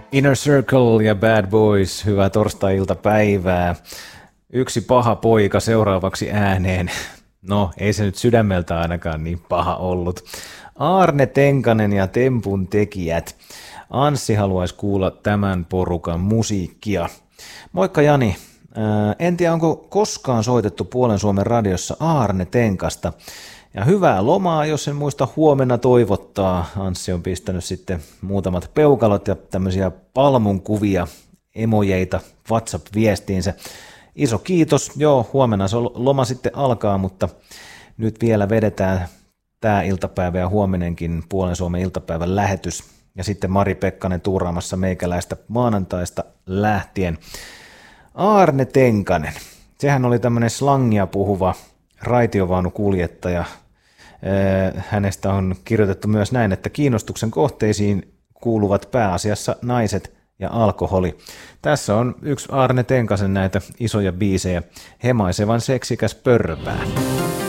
Inner Circle ja Bad Boys, hyvää torstai-iltapäivää. Yksi paha poika seuraavaksi ääneen. No, ei se nyt sydämeltä ainakaan niin paha ollut. Aarne Tenkanen ja Tempun tekijät. Anssi haluaisi kuulla tämän porukan musiikkia. Moikka Jani. En tiedä, onko koskaan soitettu Puolen Suomen radiossa Aarne Tenkasta. Ja hyvää lomaa, jos en muista huomenna toivottaa. Anssi on pistänyt sitten muutamat peukalot ja tämmöisiä palmunkuvia, emojeita WhatsApp-viestiinsä. Iso kiitos. Joo, huomenna se loma sitten alkaa, mutta nyt vielä vedetään tämä iltapäivä ja huomenenkin Puolen Suomen iltapäivän lähetys. Ja sitten Mari Pekkanen tuuraamassa meikäläistä maanantaista lähtien. Aarne Tenkanen. Sehän oli tämmöinen slangia puhuva raitiovaunukuljettaja. Hänestä on kirjoitettu myös näin, että kiinnostuksen kohteisiin kuuluvat pääasiassa naiset ja alkoholi. Tässä on yksi Aarne Tenkasen näitä isoja biisejä. Hemaisevan seksikäs pörpää.